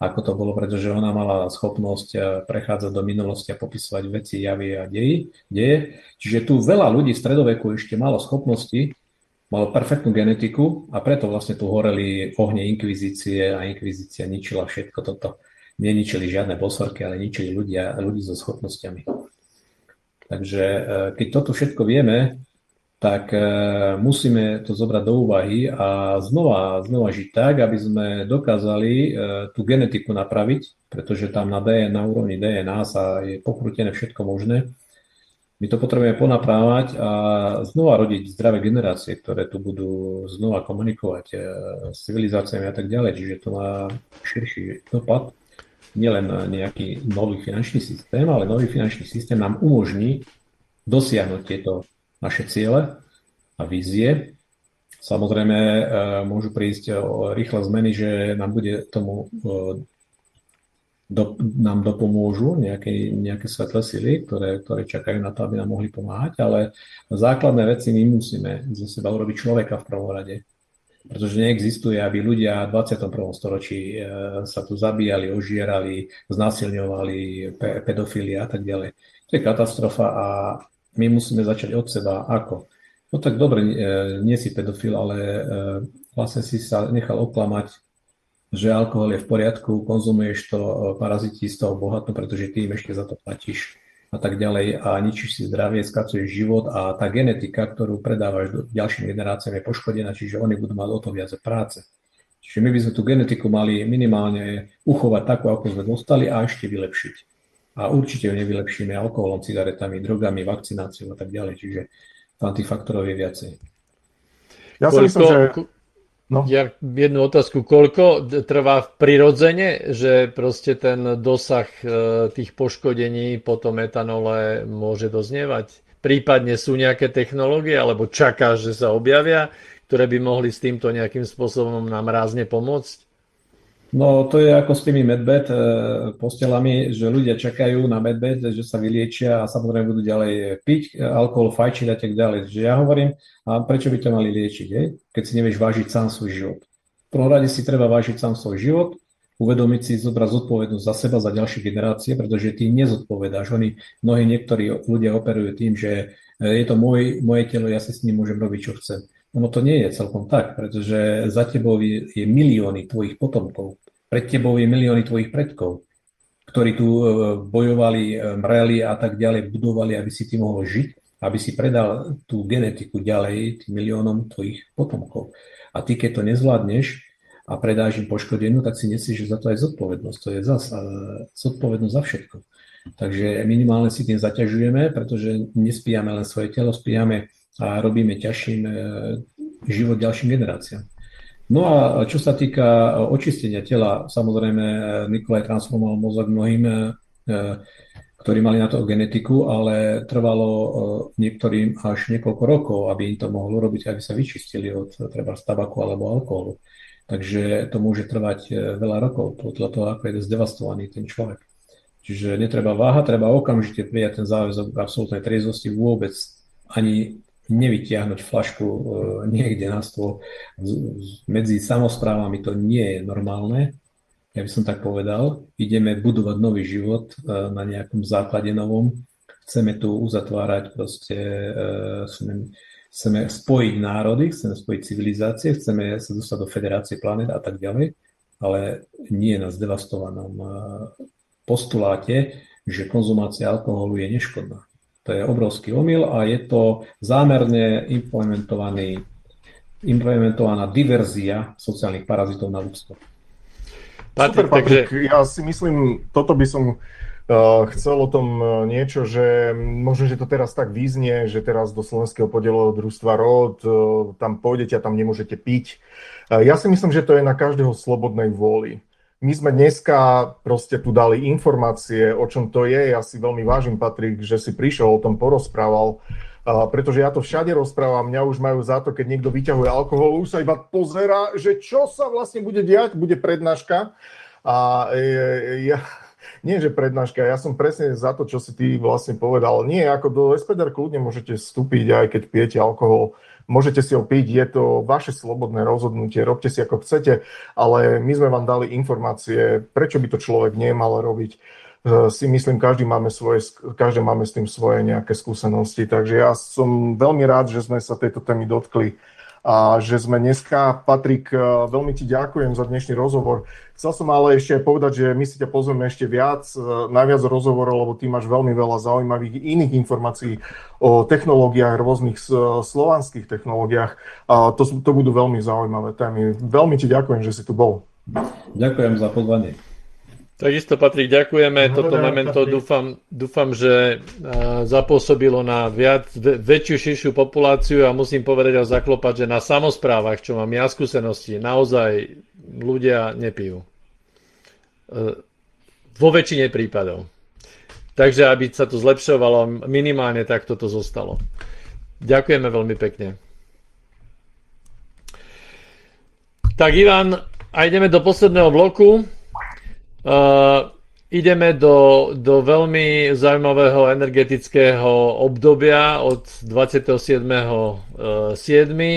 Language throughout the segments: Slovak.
ako to bolo, pretože ona mala schopnosť prechádzať do minulosti a popisovať veci, javy a deje. Čiže tu veľa ľudí v stredoveku ešte malo schopnosti, malo perfektnú genetiku a preto vlastne tu horeli ohne inkvizície a inkvizícia ničila všetko toto. Neničili žiadne bosorky, ale ničili ľudí so schopnosťami. Takže keď toto všetko vieme, tak musíme to zobrať do úvahy a znova žiť tak, aby sme dokázali tú genetiku napraviť, pretože tam na úrovni DNA sa je pokrútené všetko možné. My to potrebujeme ponaprávať a znova rodiť zdravé generácie, ktoré tu budú znova komunikovať s civilizáciami a tak ďalej. Čiže to má širší dopad. Nielen nejaký nový finančný systém, ale nový finančný systém nám umožní dosiahnuť tieto naše ciele a vízie. Samozrejme, môžu prísť rýchle zmeny, že nám bude tomu nám dopomôžu nejaké svetlé sily, ktoré čakajú na to, aby nám mohli pomáhať, ale základné veci my musíme zo seba urobiť človeka v prvom rade. Pretože neexistuje, aby ľudia v 21. storočí sa tu zabíjali, ožierali, znásilňovali, pedofília a tak ďalej. To je katastrofa a my musíme začať od seba. Ako? No tak dobre, nie si pedofil, ale vlastne si sa nechal oklamať, že alkohol je v poriadku, konzumuješ to, paraziti z toho bohatnú, pretože ty im ešte za to platíš a tak ďalej a ničíš si zdravie, skracuješ život a tá genetika, ktorú predávaš ďalším generáciám je poškodená, čiže oni budú mať o to viac práce. Čiže my by sme tú genetiku mali minimálne uchovať takú, ako sme dostali a ešte vylepšiť. A určite ju nevylepšíme alkoholom, cigaretami, drogami, vakcináciou a tak ďalej, čiže tam tých faktorov je viacej. Ja si myslím, že... No. Ja jednu otázku, koľko trvá prirodzene, že proste ten dosah tých poškodení po tom etanole môže doznievať? Prípadne sú nejaké technológie, alebo čakáš, že sa objavia, ktoré by mohli s týmto nejakým spôsobom nám rázne pomôcť? No to je ako s tými medbed postelami, že ľudia čakajú na medbed, že sa vyliečia a samozrejme budú ďalej piť alkohol, fajčiť a tak ďalej. Že ja hovorím, a prečo by to mali liečiť, keď si nevieš vážiť sám svoj život. V prvom rade si treba vážiť sám svoj život, uvedomiť si, zobrať zodpovednosť za seba, za ďalšie generácie, pretože ty nezodpovedáš. Niektorí ľudia operujú tým, že je to moje telo, ja si s ním môžem robiť, čo chcem. Ono to nie je celkom tak, pretože za tebou je milióny tvojich potomkov. Pred tebou je milióny tvojich predkov, ktorí tu bojovali, mreli a tak ďalej, budovali, aby si ty mohol žiť, aby si predal tú genetiku ďalej tým miliónom tvojich potomkov. A ty, keď to nezvládneš a predáš im poškodenú, tak si nesieš za to aj zodpovednosť. To je zase zodpovednosť za všetko. Takže minimálne si tým zaťažujeme, pretože nespíjame len svoje telo, spíjame a robíme ťažším život ďalším generáciám. No a čo sa týka očistenia tela, samozrejme Nikolaj transformoval mozog mnohým, ktorí mali na to genetiku, ale trvalo niektorým až niekoľko rokov, aby im to mohlo robiť, aby sa vyčistili od treba tabaku alebo alkoholu. Takže to môže trvať veľa rokov, podľa toho, ako je zdevastovaný ten človek. Čiže netreba váhať, treba okamžite prijať ten záväzok absolútnej triezvosti, vôbec ani nevytiahnuť fľašku niekde na stôl. Medzi samosprávami to nie je normálne, ja by som tak povedal. Ideme budovať nový život na nejakom základe novom. Chceme tu uzatvárať proste, chceme spojiť národy, chceme spojiť civilizácie, chceme sa dostať do federácie planét a tak ďalej, ale nie na zdevastovanom postuláte, že konzumácia alkoholu je neškodná. To je obrovský omyl a je to zámerne implementovaná diverzia sociálnych parazitov na ľudstvo. Super, Patrik, ja si myslím, toto by som chcel o tom niečo, že možno, že to teraz tak význie, že teraz do Slovenského podielového družstva ROD tam pôjdete a tam nemôžete piť. Ja si myslím, že to je na každého slobodnej vôli. My sme dneska proste tu dali informácie, o čom to je. Ja si veľmi vážim, Patrik, že si prišiel, o tom porozprával, pretože ja to všade rozprávam. Mňa už majú za to, keď niekto vyťahuje alkohol, už sa iba pozerá, že čo sa vlastne bude diať, bude prednáška. A nie, že prednáška, ja som presne za to, čo si ty vlastne povedal. Nie, ako do SPDR kľudne môžete vstúpiť, aj keď pijete alkohol. Môžete si ho piť, je to vaše slobodné rozhodnutie, robte si ako chcete, ale my sme vám dali informácie, prečo by to človek nemal robiť. Si myslím, každý máme s tým svoje nejaké skúsenosti, takže ja som veľmi rád, že sme sa tejto témy dotkli a že sme dneska. Patrik, veľmi ti ďakujem za dnešný rozhovor. Chcel som ale ešte povedať, že my si ťa pozveme ešte najviac rozhovorov, lebo ty máš veľmi veľa zaujímavých iných informácií o technológiách, rôznych slovanských technológiách. A to budú veľmi zaujímavé témy. Veľmi ti ďakujem, že si tu bol. Ďakujem za pozvanie. Takisto, Patrik, ďakujeme. Toto memento dúfam, že zapôsobilo na väčšiu, širšiu populáciu a musím povedať a zaklopať, že na samosprávach, čo mám ja skúsenosti, naozaj ľudia nepijú. Vo väčšine prípadov. Takže aby sa to zlepšovalo, minimálne tak toto zostalo. Ďakujeme veľmi pekne. Tak Ivan, a ideme do posledného bloku. Ideme do veľmi zaujímavého energetického obdobia od 27.7.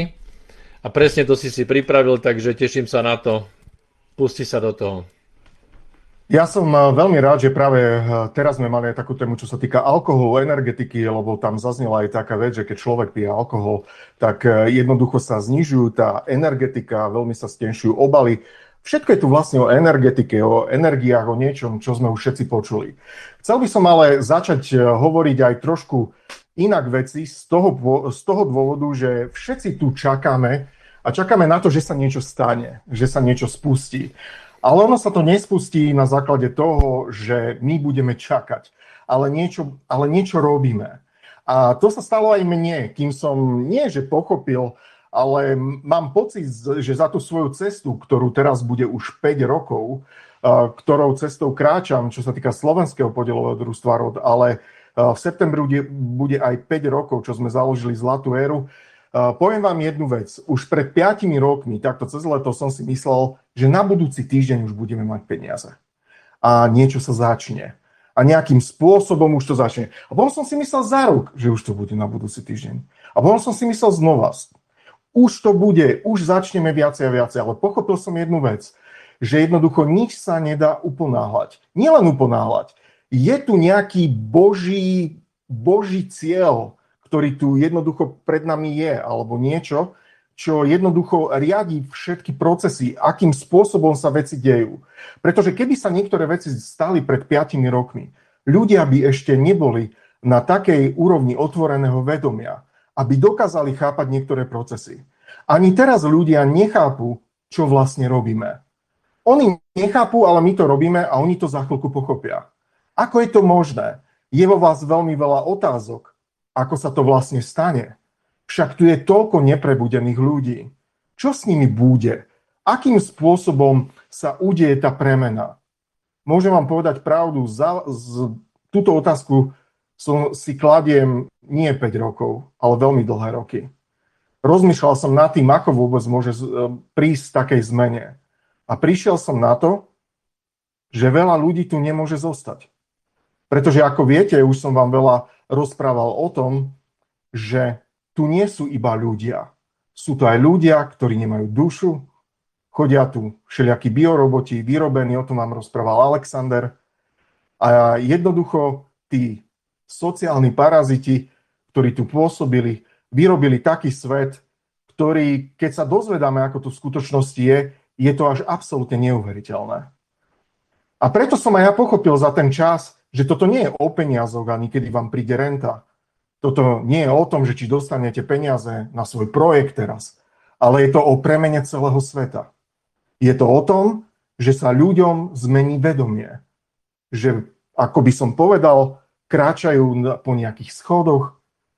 A presne to si pripravil, takže teším sa na to. Pusti sa do toho. Ja som veľmi rád, že práve teraz sme mali aj takú tému, čo sa týka alkoholu, energetiky, lebo tam zaznela aj taká vec, že keď človek pije alkohol, tak jednoducho sa znižujú tá energetika, veľmi sa stenšujú obaly. Všetko je tu vlastne o energetike, o energiách, o niečom, čo sme už všetci počuli. Chcel by som ale začať hovoriť aj trošku inak veci z toho dôvodu, že všetci tu čakáme a čakáme na to, že sa niečo stane, že sa niečo spustí. Ale ono sa to nespustí na základe toho, že my budeme čakať, ale niečo robíme. A to sa stalo aj mne, kým som nie že pochopil, ale mám pocit, že za tú svoju cestu, ktorú teraz bude už 5 rokov, ktorou cestou kráčam, čo sa týka slovenského podielového družstva ROD, ale v septembri bude aj 5 rokov, čo sme založili Zlatú éru. Poviem vám jednu vec. Už pred 5 rokmi, takto cez leto, som si myslel, že na budúci týždeň už budeme mať peniaze. A niečo sa začne. A nejakým spôsobom už to začne. A potom som si myslel za rok, že už to bude na budúci týždeň. A potom som si myslel znova, už to bude, už začneme viacej a viacej, ale pochopil som jednu vec, že jednoducho nič sa nedá uponáhľať. Nielen uponáhľať. Je tu nejaký boží cieľ, ktorý tu jednoducho pred nami je, alebo niečo, čo jednoducho riadi všetky procesy, akým spôsobom sa veci dejú. Pretože keby sa niektoré veci stali pred 5 rokmi, ľudia by ešte neboli na takej úrovni otvoreného vedomia, aby dokázali chápať niektoré procesy. Ani teraz ľudia nechápu, čo vlastne robíme. Oni nechápu, ale my to robíme a oni to za chvíľku pochopia. Ako je to možné? Je vo vás veľmi veľa otázok, ako sa to vlastne stane. Však tu je toľko neprebudených ľudí. Čo s nimi bude? Akým spôsobom sa udeje tá premena? Môžem vám povedať pravdu, túto otázku si kladiem nie 5 rokov, ale veľmi dlhé roky. Rozmýšľal som nad tým, ako vôbec môže prísť takej zmene. A prišiel som na to, že veľa ľudí tu nemôže zostať. Pretože ako viete, už som vám veľa rozprával o tom, že tu nie sú iba ľudia. Sú to aj ľudia, ktorí nemajú dušu, chodia tu všelijakí bioroboti, vyrobení, o tom vám rozprával Alexander. A jednoducho tí sociálni paraziti, ktorí tu pôsobili, vyrobili taký svet, ktorý, keď sa dozvedáme, ako to v skutočnosti je to až absolútne neuveriteľné. A preto som aj ja pochopil za ten čas, že toto nie je o peniazoch, ani kedy vám príde renta. Toto nie je o tom, že či dostanete peniaze na svoj projekt teraz, ale je to o premene celého sveta. Je to o tom, že sa ľuďom zmení vedomie. Že, ako by som povedal, kráčajú po nejakých schodoch,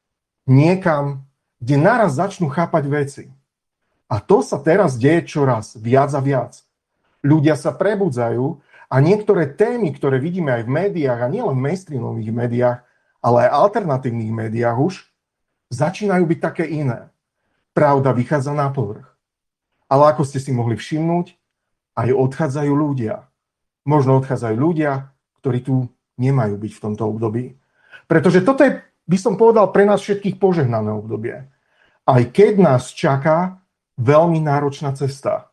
niekam, kde naraz začnú chápať veci. A to sa teraz deje čoraz viac a viac. Ľudia sa prebudzajú a niektoré témy, ktoré vidíme aj v médiách, a nielen v mainstreamových médiách, ale aj alternatívnych médiách už, začínajú byť také iné. Pravda vychádza na povrch. Ale ako ste si mohli všimnúť, aj odchádzajú ľudia. Možno odchádzajú ľudia, ktorí tu nemajú byť v tomto období. Pretože toto je, by som povedal, pre nás všetkých požehnané obdobie. Aj keď nás čaká veľmi náročná cesta.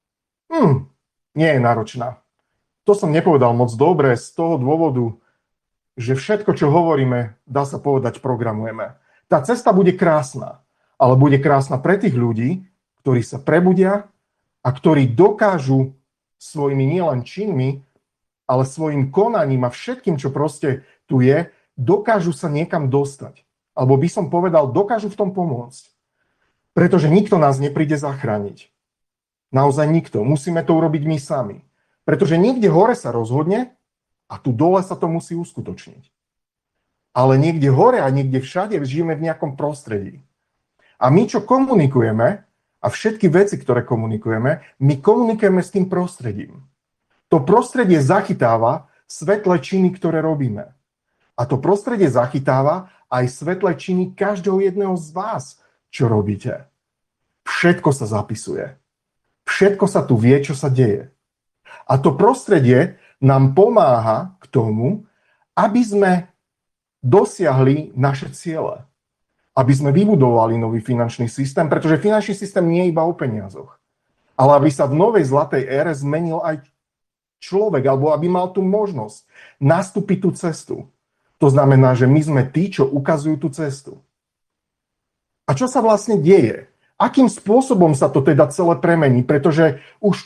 Nie je náročná. To som nepovedal moc dobre z toho dôvodu, že všetko, čo hovoríme, dá sa povedať, programujeme. Tá cesta bude krásna, ale bude krásna pre tých ľudí, ktorí sa prebudia a ktorí dokážu svojimi nielen činmi, ale svojim konaním a všetkým, čo proste tu je, dokážu sa niekam dostať. Alebo by som povedal, dokážu v tom pomôcť. Pretože nikto nás nepríde zachrániť. Naozaj nikto. Musíme to urobiť my sami. Pretože niekde hore sa rozhodne a tu dole sa to musí uskutočniť. Ale niekde hore a niekde všade žijeme v nejakom prostredí. A my, čo komunikujeme, a všetky veci, ktoré komunikujeme, my komunikujeme s tým prostredím. To prostredie zachytáva svetlé činy, ktoré robíme. A to prostredie zachytáva aj svetlé činy každého jedného z vás, čo robíte. Všetko sa zapisuje. Všetko sa tu vie, čo sa deje. A to prostredie nám pomáha k tomu, aby sme dosiahli naše ciele. Aby sme vybudovali nový finančný systém, pretože finančný systém nie je iba o peniazoch. Ale aby sa v novej zlatej ére zmenil aj človek, alebo aby mal tú možnosť nastúpiť tú cestu. To znamená, že my sme tí, čo ukazujú tú cestu. A čo sa vlastne deje? Akým spôsobom sa to teda celé premení? Pretože už v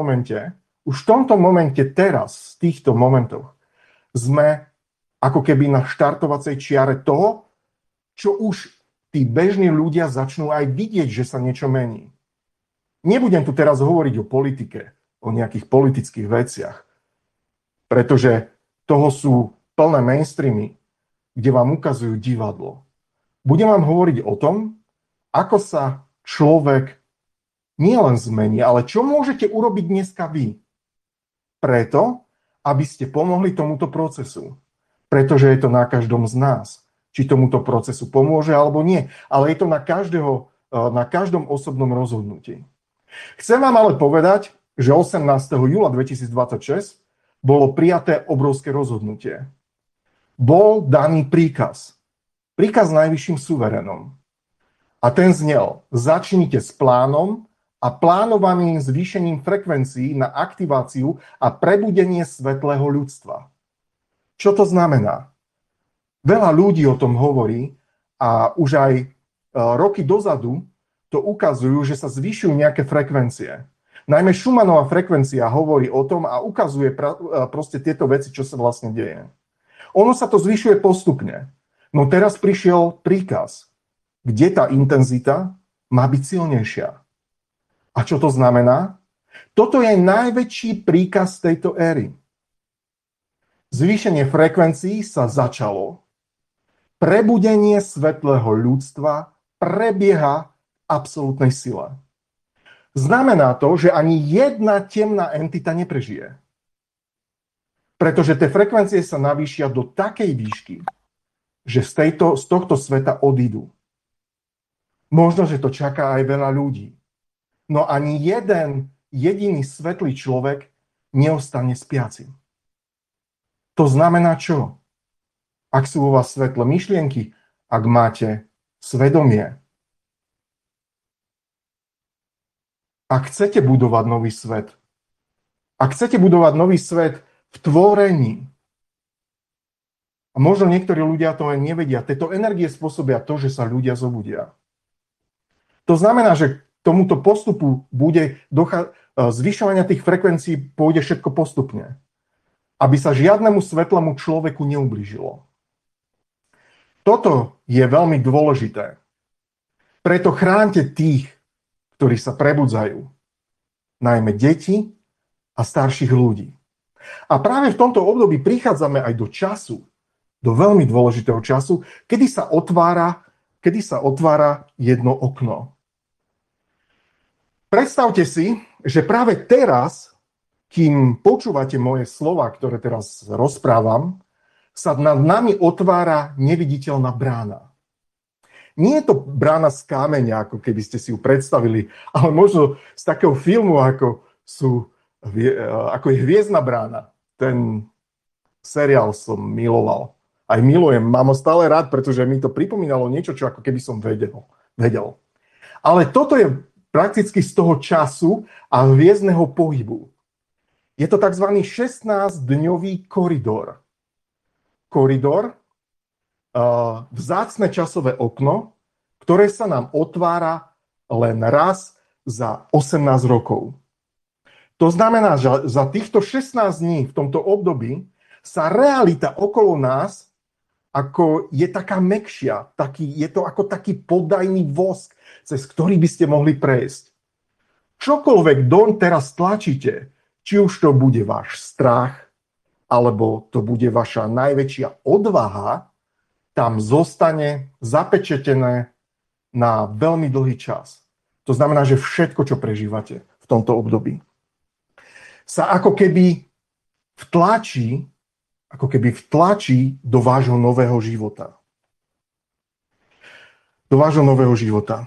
tomto momente teraz, v týchto momentoch, sme ako keby na štartovacej čiare toho, čo už tí bežní ľudia začnú aj vidieť, že sa niečo mení. Nebudem tu teraz hovoriť o politike, o nejakých politických veciach, pretože toho sú plné mainstreamy, kde vám ukazujú divadlo. Budem vám hovoriť o tom, ako sa človek nielen zmení, ale čo môžete urobiť dneska vy. Preto, aby ste pomohli tomuto procesu. Pretože je to na každom z nás, či tomuto procesu pomôže alebo nie. Ale je to na každom osobnom rozhodnutí. Chcem vám ale povedať, že 18. júla 2026 bolo prijaté obrovské rozhodnutie. Bol daný príkaz. Príkaz najvyšším suverénom. A ten znel: začnite s plánom a plánovaným zvýšením frekvencií na aktiváciu a prebudenie svetlého ľudstva. Čo to znamená? Veľa ľudí o tom hovorí a už aj roky dozadu to ukazujú, že sa zvyšujú nejaké frekvencie. Najmä Schumannova frekvencia hovorí o tom a ukazuje proste tieto veci, čo sa vlastne deje. Ono sa to zvyšuje postupne. No teraz prišiel príkaz, kde tá intenzita má byť silnejšia. A čo to znamená? Toto je najväčší príkaz tejto éry. Zvýšenie frekvencií sa začalo. Prebudenie svetlého ľudstva prebieha v absolútnej sile. Znamená to, že ani jedna temná entita neprežije. Pretože tie frekvencie sa navýšia do takej výšky, že z tohto sveta odídu. Možno, že to čaká aj veľa ľudí. No ani jeden jediný svetlý človek neostane spiaci. To znamená čo? Ak sú vo vás svetlé myšlienky, ak máte svedomie, ak chcete budovať nový svet, ak chcete budovať nový svet v tvorení, a možno niektorí ľudia to aj nevedia, tieto energie spôsobia to, že sa ľudia zobudia. To znamená, že k tomuto postupu bude zvyšovania tých frekvencií pôjde všetko postupne. Aby sa žiadnemu svetlému človeku neublížilo. Toto je veľmi dôležité. Preto chránte tých, ktorí sa prebudzajú. Najmä deti a starších ľudí. A práve v tomto období prichádzame aj do času, do veľmi dôležitého času, kedy sa otvára jedno okno. Predstavte si, že práve teraz, kým počúvate moje slova, ktoré teraz rozprávam, sa nad nami otvára neviditeľná brána. Nie je to brána z kameňa, ako keby ste si ju predstavili, ale možno z takého filmu, ako je Hviezdna brána. seriál som miloval. Aj milujem, mám ho stále rád, pretože mi to pripomínalo niečo, čo ako keby som vedel. Ale toto je prakticky z toho času a hviezdneho pohybu. Je to tzv. 16-dňový koridor. Koridor, vzácne časové okno, ktoré sa nám otvára len raz za 18 rokov. To znamená, že za týchto 16 dní v tomto období sa realita okolo nás ako je taká mäkšia, je to ako taký poddajný vosk, cez ktorý by ste mohli prejsť. Čokoľvek doň teraz tlačíte, či už to bude váš strach, alebo to bude vaša najväčšia odvaha, tam zostane zapečetené na veľmi dlhý čas. To znamená, že všetko, čo prežívate v tomto období, sa ako keby vtlačí do vášho nového života. Do vášho nového života.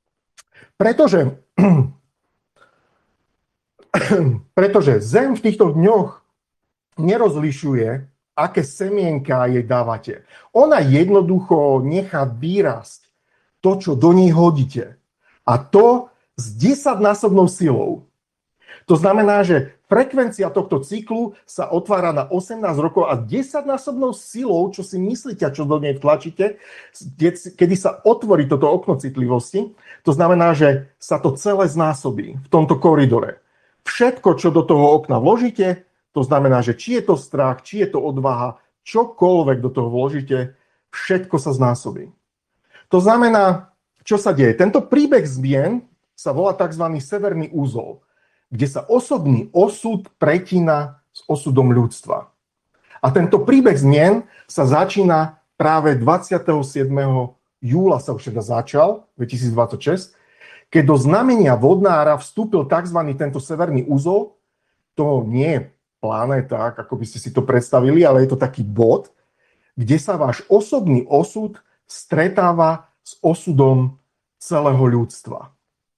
Pretože Zem v týchto dňoch nerozlišuje, aké semienka jej dávate. Ona jednoducho nechá vyrásť to, čo do nej hodíte. A to s 10-násobnou silou. To znamená, že frekvencia tohto cyklu sa otvára na 18 rokov a 10-násobnou silou, čo si myslíte a čo do nej tlačíte, kedy sa otvorí toto okno citlivosti, to znamená, že sa to celé znásobí v tomto koridore. Všetko, čo do toho okna vložíte, to znamená, že či je to strach, či je to odvaha, čokoľvek do toho vložíte, všetko sa znásobí. To znamená, čo sa deje? Tento príbeh zmien sa volá tzv. Severný úzol, kde sa osobný osud pretína s osudom ľudstva. A tento príbeh zmien sa začína práve 27. júla sa už teda začal, 2026, keď do znamenia vodnára vstúpil tzv. Tento severný úzol. To nie je planéta, ako by ste si to predstavili, ale je to taký bod, kde sa váš osobný osud stretáva s osudom celého ľudstva.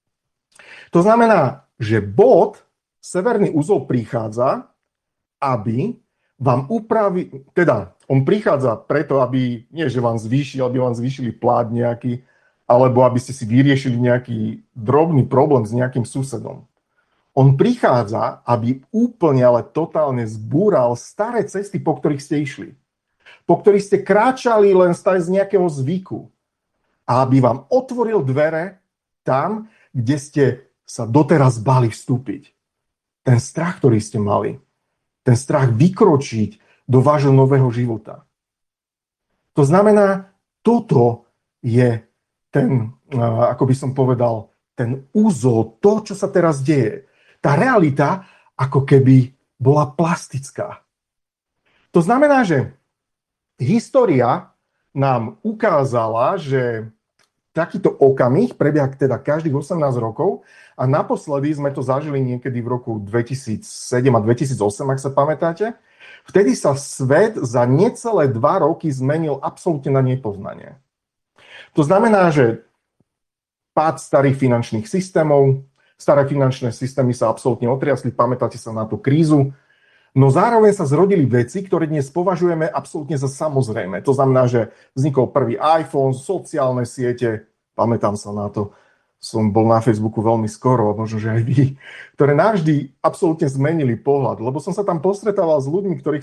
To znamená, že bod, severný úzol prichádza, aby vám on prichádza preto, aby, nie že vám zvýšili plát nejaký, alebo aby ste si vyriešili nejaký drobný problém s nejakým susedom. On prichádza, aby úplne, ale totálne zbúral staré cesty, po ktorých ste išli. Po ktorých ste kráčali len z nejakého zvyku. A aby vám otvoril dvere tam, kde ste sa doteraz báli vstúpiť. Ten strach, ktorý ste mali. Ten strach vykročiť do vášho nového života. To znamená, toto je ten, ako by som povedal, ten úzol, to, čo sa teraz deje. Tá realita ako keby bola plastická. To znamená, že história nám ukázala, že takýto okamih prebieha teda každých 18 rokov a naposledy sme to zažili niekedy v roku 2007 a 2008, ak sa pamätáte. Vtedy sa svet za necelé 2 roky zmenil absolútne na nepoznanie. To znamená, že pád starých finančných systémov, staré finančné systémy sa absolútne otriasli, pamätáte sa na tú krízu, no zároveň sa zrodili veci, ktoré dnes považujeme absolútne za samozrejme. To znamená, že vznikol prvý iPhone, sociálne siete, pamätám sa na to, som bol na Facebooku veľmi skoro, možno, že aj vy, ktoré navždy absolútne zmenili pohľad, lebo som sa tam postretával s ľuďmi, ktorých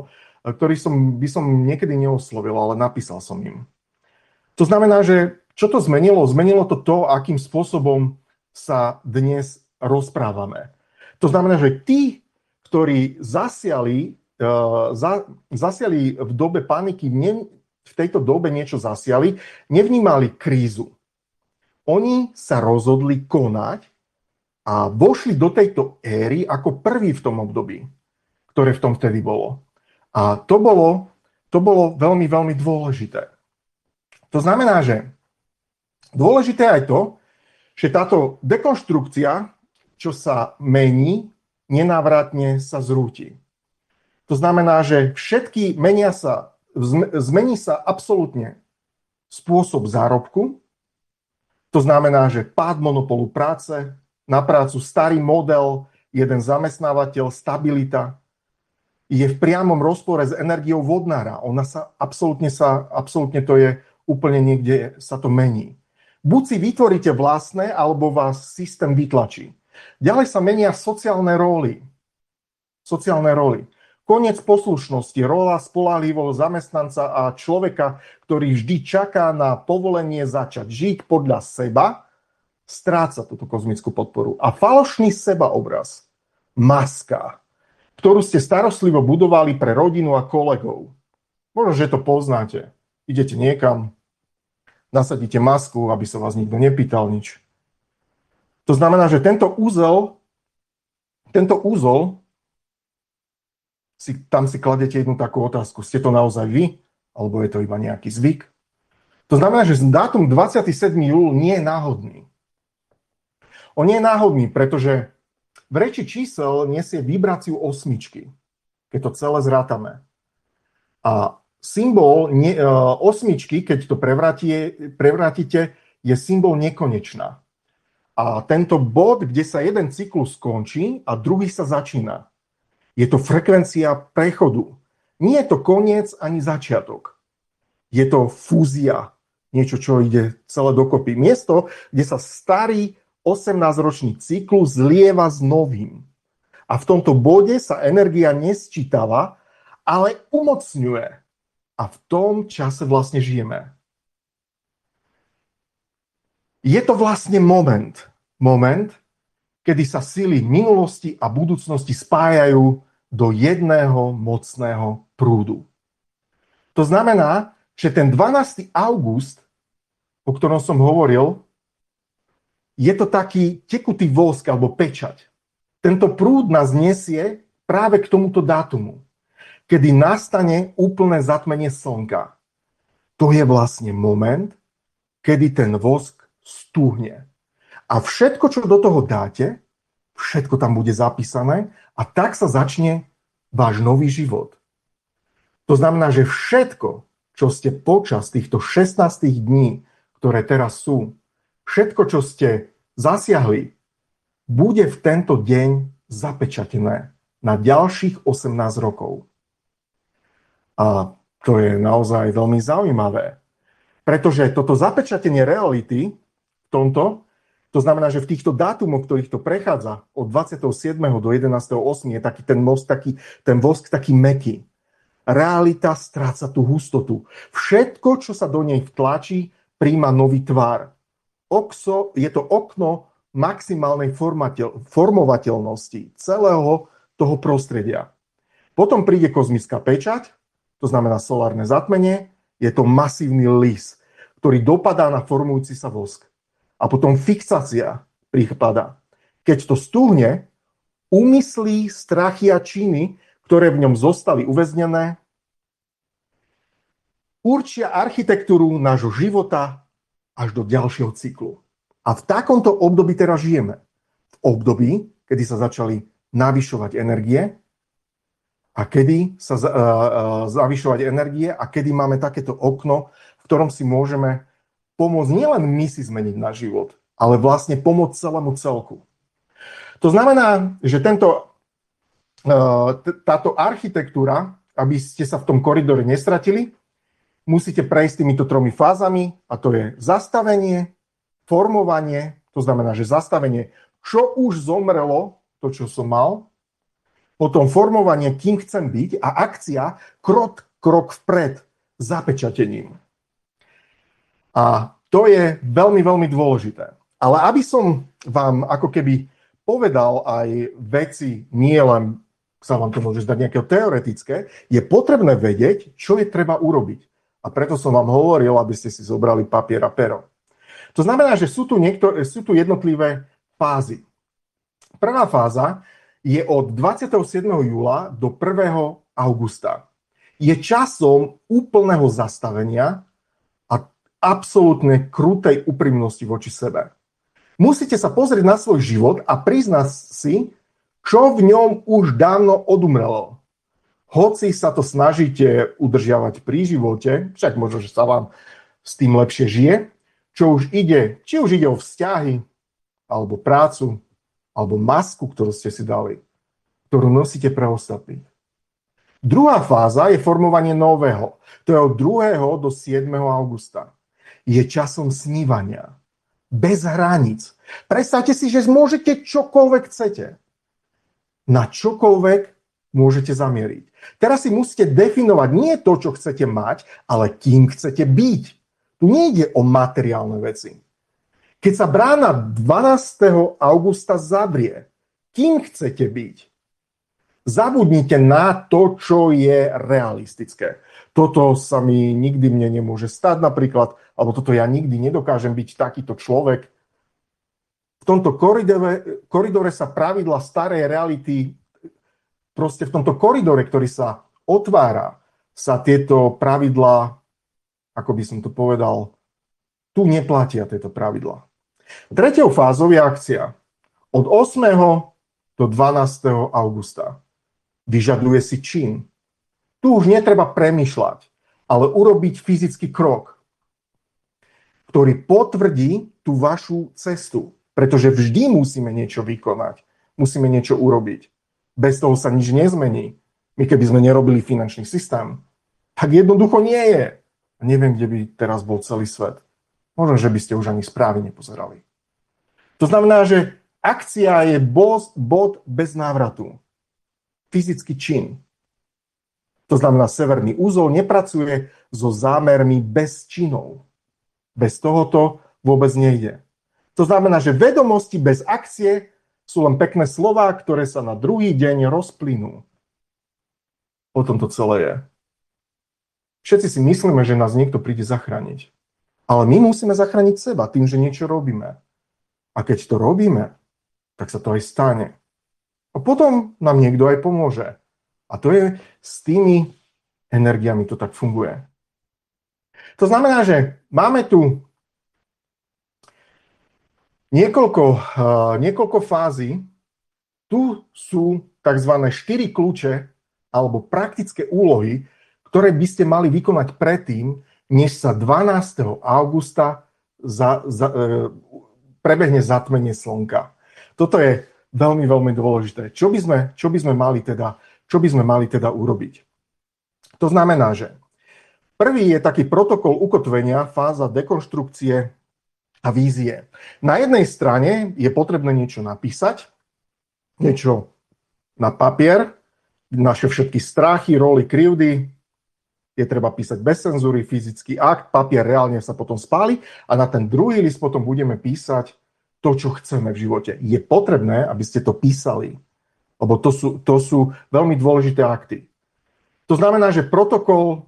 by som niekedy neoslovil, ale napísal som im. To znamená, že čo to zmenilo? Zmenilo to, akým spôsobom sa dnes rozprávame. To znamená, že tí, ktorí zasiali v dobe paniky, v tejto dobe niečo zasiali, nevnímali krízu. Oni sa rozhodli konať a vošli do tejto éry ako prví v tom období, ktoré v tom vtedy bolo. A to bolo veľmi, veľmi dôležité. To znamená, že dôležité je aj to, že táto dekonštrukcia, čo sa mení, nenávratne sa zrúti. To znamená, že zmení sa absolútne spôsob zárobku. To znamená, že pád monopolu práce, na prácu starý model, jeden zamestnávateľ, stabilita. je v priamom rozpore s energiou vodnára. Ona absolútne to je úplne niekde, sa to mení. Buď si vytvoríte vlastné, alebo vás systém vytlačí. Ďalej sa menia sociálne roly. Koniec poslušnosti, rola spoľahlivého zamestnanca a človeka, ktorý vždy čaká na povolenie začať žiť podľa seba, stráca túto kozmickú podporu. A falošný sebaobraz, maska, ktorú ste starostlivo budovali pre rodinu a kolegov. Možno, že to poznáte. Idete niekam, nasadíte masku, aby sa vás nikto nepýtal nič. To znamená, že tento úzol, tam si kladete jednu takú otázku. Ste to naozaj vy? Alebo je to iba nejaký zvyk? To znamená, že dátum 27. júl nie je náhodný. On nie je náhodný, pretože v reči čísel nesie vibráciu osmičky, keď to celé zrátame. A symbol osmičky, keď to prevrátite, je symbol nekonečná. A tento bod, kde sa jeden cyklus skončí a druhý sa začína, je to frekvencia prechodu. Nie je to koniec ani začiatok. Je to fúzia, niečo, čo ide celé dokopy. Miesto, kde sa starý 18-ročný cyklus zlieva s novým. A v tomto bode sa energia nesčítava, ale umocňuje. A v tom čase vlastne žijeme. Je to vlastne moment, kedy sa sily minulosti a budúcnosti spájajú do jedného mocného prúdu. To znamená, že ten 12. august, o ktorom som hovoril, je to taký tekutý vosk alebo pečať. Tento prúd nás nesie práve k tomuto dátumu, kedy nastane úplné zatmenie slnka. To je vlastne moment, kedy ten vosk stúhne. A všetko, čo do toho dáte, všetko tam bude zapísané a tak sa začne váš nový život. To znamená, že všetko, čo ste počas týchto 16 dní, ktoré teraz sú, všetko, čo ste zasiahli, bude v tento deň zapečatené na ďalších 18 rokov. A to je naozaj veľmi zaujímavé, pretože toto zapečatenie reality v tomto, to znamená, že v týchto dátumoch, ktorých to prechádza od 27. do 11.8. je taký ten vosk taký mäkký. Realita stráca tú hustotu. Všetko, čo sa do nej vtlačí, príjma nový tvar. Je to okno maximálnej formovateľnosti celého toho prostredia. Potom príde kozmická pečať, to znamená solárne zatmenie, je to masívny lis, ktorý dopadá na formujúci sa vosk. A potom fixácia prípada. Keď to stúhne, úmyslí, strachy a činy, ktoré v ňom zostali uväznené, určia architektúru nášho života až do ďalšieho cyklu. A v takomto období teraz žijeme. V období, kedy sa začali navyšovať energie a kedy máme takéto okno, v ktorom si môžeme pomôcť nielen my si zmeniť náš život, ale vlastne pomôcť celému celku. To znamená, že táto architektúra, aby ste sa v tom koridore nestratili, musíte prejsť týmito 3 fázami, a to je zastavenie, formovanie, to znamená, že zastavenie, čo už zomrelo, to, čo som mal, potom formovanie, kým chcem byť, a akcia, krok vpred, zapečatením. A to je veľmi, veľmi dôležité. Ale aby som vám ako keby povedal aj veci, nie len sa vám to môže zdať nejaké teoretické, je potrebné vedieť, čo je treba urobiť. A preto som vám hovoril, aby ste si zobrali papier a pero. To znamená, že sú tu jednotlivé fázy. Prvá fáza je od 27. júla do 1. augusta. Je časom úplného zastavenia a absolútne krutej úprimnosti voči sebe. Musíte sa pozrieť na svoj život a priznať si, čo v ňom už dávno odumrelo. Hoci sa to snažíte udržiavať pri živote, však možno, že sa vám s tým lepšie žije, či už ide o vzťahy, alebo prácu, alebo masku, ktorú ste si dali, ktorú nosíte pre ostatných. Druhá fáza je formovanie nového. To je od 2. do 7. augusta. Je časom snívania. Bez hraníc. Predstavte si, že môžete čokoľvek chcete. Na čokoľvek môžete zamieriť. Teraz si musíte definovať nie to, čo chcete mať, ale kým chcete byť. Tu nejde o materiálne veci. Keď sa brána 12. augusta zavrie, kým chcete byť? Zabudnite na to, čo je realistické. Toto sa mi nikdy mne nemôže stať napríklad, alebo toto ja nikdy nedokážem byť takýto človek. V tomto koridore sa pravidla starej reality, proste v tomto koridore, ktorý sa otvára, sa tieto pravidlá, ako by som to povedal, tu neplatia tieto pravidlá. Treťou fázou je akcia. Od 8. do 12. augusta. Vyžaduje si čin. Tu už netreba premýšľať, ale urobiť fyzický krok, ktorý potvrdí tú vašu cestu. Pretože vždy musíme niečo vykonať. Musíme niečo urobiť. Bez toho sa nič nezmení. My keby sme nerobili finančný systém, tak jednoducho nie je. A neviem, kde by teraz bol celý svet. Možno, že by ste už ani správy nepozerali. To znamená, že akcia je bod bez návratu. Fyzický čin. To znamená, severný úzol nepracuje so zámermi bez činov. Bez tohoto vôbec nejde. To znamená, že vedomosti bez akcie sú len pekné slová, ktoré sa na druhý deň rozplynú. O tom to celé je. Všetci si myslíme, že nás niekto príde zachrániť. Ale my musíme zachrániť seba tým, že niečo robíme. A keď to robíme, tak sa to aj stane. A potom nám niekto aj pomôže. A to je s tými energiami to tak funguje. To znamená, že máme tu niekoľko fází. Tu sú tzv. 4 kľúče alebo praktické úlohy, ktoré by ste mali vykonať predtým, než sa 12. augusta prebehne zatmenie slnka. Toto je veľmi, veľmi dôležité. Čo by sme mali teda urobiť? To znamená, že prvý je taký protokol ukotvenia, fáza dekonštrukcie a vízie. Na jednej strane je potrebné niečo napísať, niečo na papier, naše všetky strachy, roly, krivdy, je treba písať bez cenzúry, fyzický akt, papier reálne sa potom spáli a na ten druhý list potom budeme písať to, čo chceme v živote. Je potrebné, aby ste to písali, lebo to sú veľmi dôležité akty. To znamená, že protokol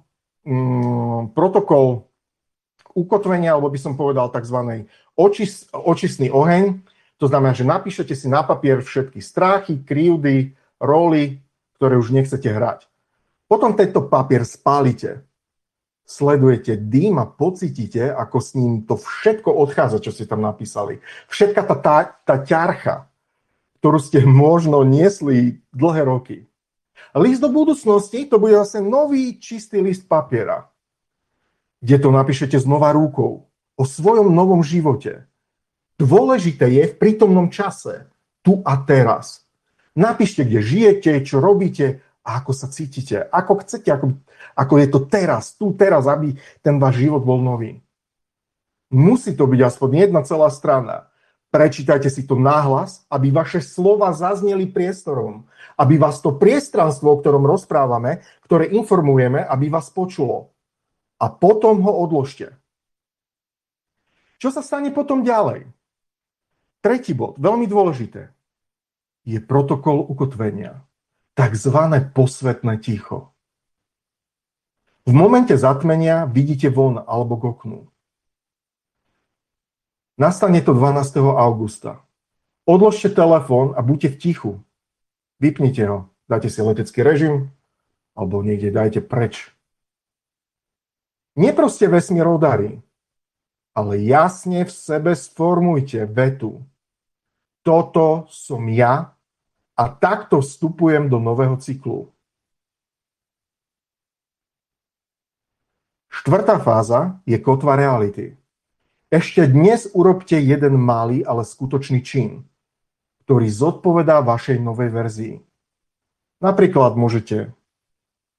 ukotvenia, alebo by som povedal tzv. Očistný oheň, to znamená, že napíšete si na papier všetky strachy, krivdy, roly, ktoré už nechcete hrať. Potom tento papier spálite. Sledujete dým a pocítite, ako s ním to všetko odchádza, čo ste tam napísali. Všetka tá ťarcha, ktorú ste možno niesli dlhé roky. List do budúcnosti, to bude zase nový čistý list papiera, kde to napíšete znova rukou o svojom novom živote. Dôležité je v prítomnom čase, tu a teraz. Napíšte, kde žijete, čo robíte a ako sa cítite, ako chcete, ako je to teraz, tu teraz, aby ten váš život bol nový. Musí to byť aspoň jedna celá strana. Prečítajte si to nahlas, aby vaše slova zazneli priestorom, aby vás to priestranstvo, o ktorom rozprávame, ktoré informujeme, aby vás počulo. A potom ho odložte. Čo sa stane potom ďalej? Tretí bod, veľmi dôležité, je protokol ukotvenia. Takzvané posvetné ticho. V momente zatmenia vidíte von alebo k oknu. Nastane to 12. augusta. Odložte telefón a buďte v tichu. Vypnite ho, dajte si letecký režim alebo niekde dajte preč. Neproste vesmír o dary, ale jasne v sebe sformujte vetu. Toto som ja a takto vstupujem do nového cyklu. Štvrtá fáza je kotva reality. Ešte dnes urobte jeden malý, ale skutočný čin, ktorý zodpovedá vašej novej verzii. Napríklad môžete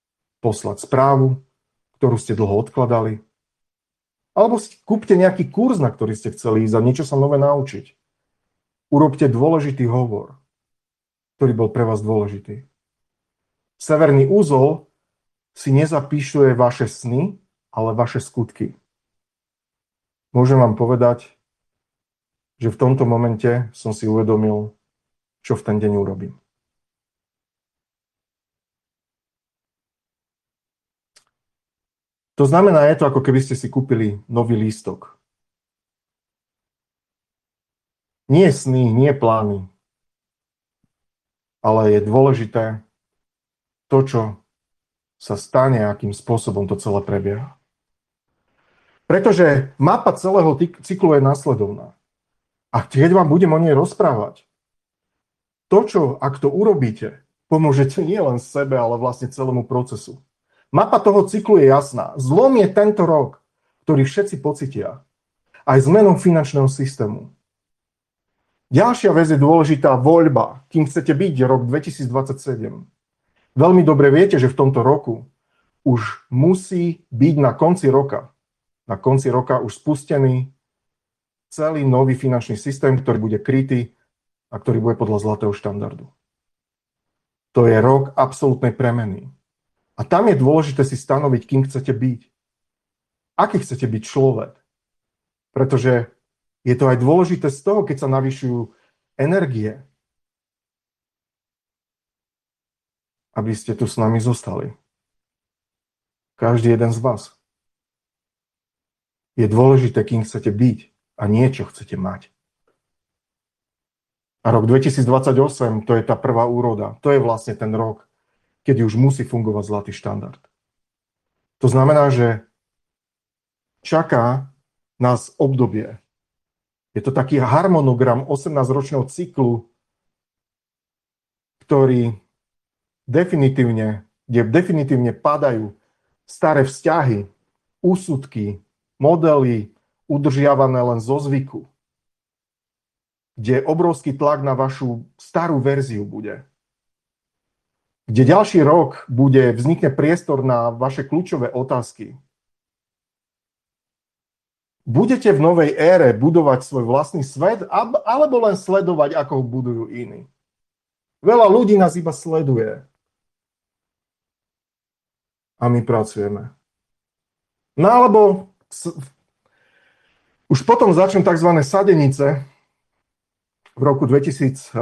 poslať správu, ktorú ste dlho odkladali, alebo si kúpte nejaký kurz, na ktorý ste chceli ísť a niečo sa nové naučiť. Urobte dôležitý hovor, ktorý bol pre vás dôležitý. Severný úzol si nezapíšuje vaše sny, ale vaše skutky. Môžem vám povedať, že v tomto momente som si uvedomil, čo v ten deň urobím. To znamená, je to ako keby ste si kúpili nový lístok. Nie sny, nie plány, ale je dôležité to, čo sa stane, akým spôsobom to celé prebieha. Pretože mapa celého cyklu je nasledovná. A keď vám budem o nej rozprávať, to, čo, ak to urobíte, pomôžete nielen sebe, ale vlastne celému procesu. Mapa toho cyklu je jasná. Zlom je tento rok, ktorý všetci pocitia. Aj zmenou finančného systému. Ďalšia vec je dôležitá voľba, kým chcete byť rok 2027. Veľmi dobre viete, že v tomto roku už musí byť na konci roka už spustený celý nový finančný systém, ktorý bude krytý a ktorý bude podľa zlatého štandardu. To je rok absolútnej premeny. A tam je dôležité si stanoviť, kým chcete byť. Aký chcete byť človek. Pretože je to aj dôležité z toho, keď sa navyšujú energie, aby ste tu s nami zostali. Každý jeden z vás. Je dôležité, kým chcete byť a niečo chcete mať. A rok 2028, to je tá prvá úroda. To je vlastne ten rok, keď už musí fungovať zlatý štandard. To znamená, že čaká nás obdobie. Je to taký harmonogram 18-ročného cyklu, kde definitívne padajú staré vzťahy, úsudky, modely udržiavané len zo zvyku, kde obrovský tlak na vašu starú verziu bude. Kde ďalší rok vznikne priestor na vaše kľúčové otázky. Budete v novej ére budovať svoj vlastný svet, alebo len sledovať, ako ho budujú iní? Veľa ľudí nás iba sleduje. A my pracujeme. No alebo už potom začnú tzv. Sadenice v roku 2028,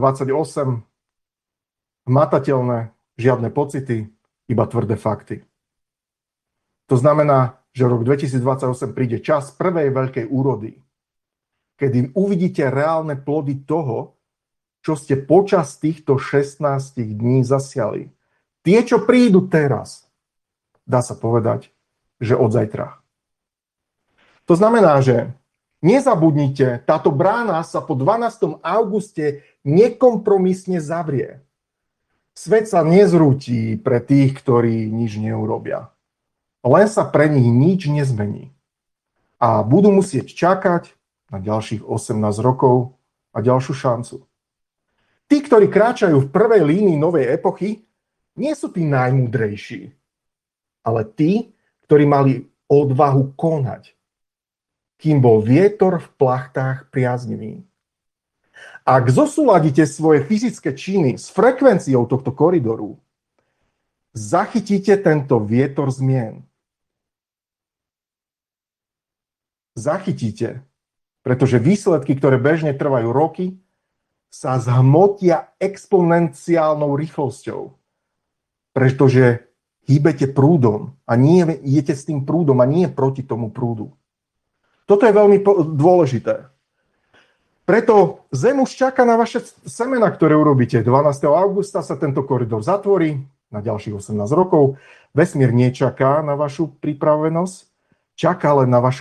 hmatateľné, žiadne pocity, iba tvrdé fakty. To znamená, že v rok 2028 príde čas prvej veľkej úrody, kedy uvidíte reálne plody toho, čo ste počas týchto 16 dní zasiali. Tie, čo prídu teraz, dá sa povedať, že od zajtra. To znamená, že nezabudnite, táto brána sa po 12. auguste nekompromisne zavrie. Svet sa nezrúti pre tých, ktorí nič neurobia. Len sa pre nich nič nezmení. A budú musieť čakať na ďalších 18 rokov a ďalšiu šancu. Tí, ktorí kráčajú v prvej línii novej epochy, nie sú tí najmúdrejší, ale tí, ktorí mali odvahu konať, kým bol vietor v plachtách priaznivý. Ak zosúladíte svoje fyzické činy s frekvenciou tohto koridoru, zachytíte tento vietor zmien. Zachytíte, pretože výsledky, ktoré bežne trvajú roky, sa zhmotia exponenciálnou rýchlosťou. Pretože hýbete prúdom a nie idete s tým prúdom a nie proti tomu prúdu. Toto je veľmi dôležité. Preto Zem už čaká na vaše semena, ktoré urobíte. 12. augusta sa tento koridor zatvorí na ďalších 18 rokov. Vesmír nečaká na vašu pripravenosť, čaká len na vaše